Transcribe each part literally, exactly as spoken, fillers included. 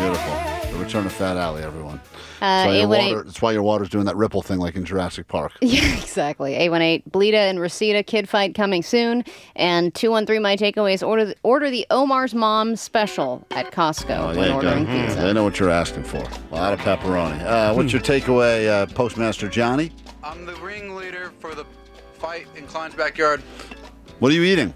Beautiful. The Return of Fat Alley, everyone. Uh, that's, why your eight one eight water, that's why your water's doing that ripple thing like in Jurassic Park. Yeah, exactly. eight one eight, Bleeda and Reseda, kid fight coming soon. And two one three, my takeaways, order the, order the Omar's Mom special at Costco Oh, when yeah, ordering go. pizza. They know what you're asking for. A lot of pepperoni. Uh, what's your takeaway, uh, Postmaster Johnny? I'm the ringleader for the fight in Klein's backyard. What are you eating?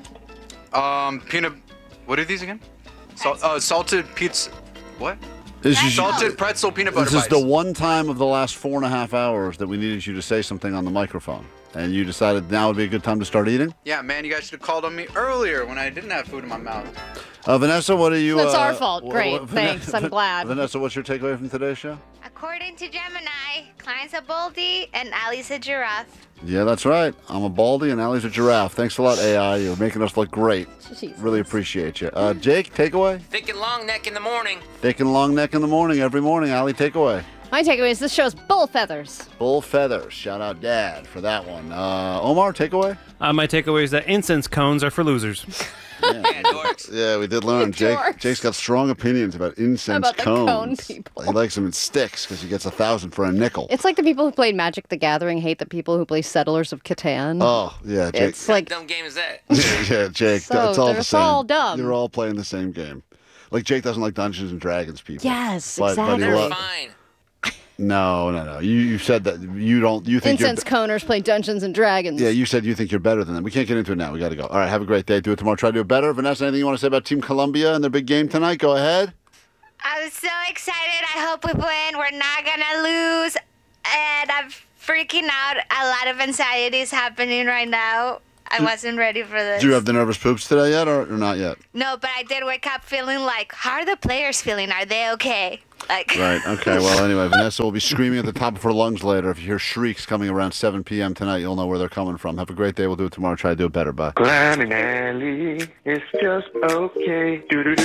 Um, peanut. What are these again? Sal- uh, salted pizza. What? This is, Salted pretzel peanut butter this is bites. the one time of the last four and a half hours that we needed you to say something on the microphone. And you decided now would be a good time to start eating? Yeah, man, you guys should have called on me earlier when I didn't have food in my mouth. Uh, Vanessa, what are you... That's uh, our fault. wh- Great. wh- Thanks. I'm glad. Vanessa, what's your takeaway from today's show? According to Gemini, Klein's a baldy and Allie's a giraffe. Yeah, that's right. I'm a baldy and Allie's a giraffe. Thanks a lot, A I. You're making us look great. Jesus. Really appreciate you. Uh, Jake, takeaway? Thick and long neck in the morning. Thick and long neck in the morning, every morning. Allie, takeaway. My takeaway is this show's bull feathers. Bull feathers. Shout out Dad for that one. Uh, Omar, takeaway? Uh, my takeaway is that incense cones are for losers. Yeah, Yeah, dorks. yeah, we did learn. Jake, Dorks. Jake's got strong opinions about incense About the cones. cone people. He likes them in sticks because he gets a thousand for a nickel. It's like the people who played Magic the Gathering hate the people who play Settlers of Catan. Oh, yeah, Jake. It's like, Dumb game is that? yeah, Jake. So, it's all they're the same. all dumb. You're all playing the same game. Like Jake doesn't like Dungeons and Dragons people. yes, But- but he exactly. They're lo- fine. No, no, no. You you said that you don't. You think Incense you're. coners play Dungeons and Dragons. Yeah, you said you think you're better than them. We can't get into it now. We got to go. All right, have a great day. Do it tomorrow. Try to do it better. Vanessa, anything you want to say about Team Columbia and their big game tonight? Go ahead. I'm so excited. I hope we win. We're not gonna lose. And I'm freaking out. A lot of anxiety is happening right now. I wasn't ready for this. Do you have the nervous poops today yet, or, or not yet? No, but I did wake up feeling like, how are the players feeling? Are they okay? Like, Right. Okay. Well, anyway, Vanessa will be screaming at the top of her lungs later. If you hear shrieks coming around seven p.m. tonight, you'll know where they're coming from. Have a great day. We'll do it tomorrow. Try to do it better. Bye. Klein and Alley, it's just okay. Do do do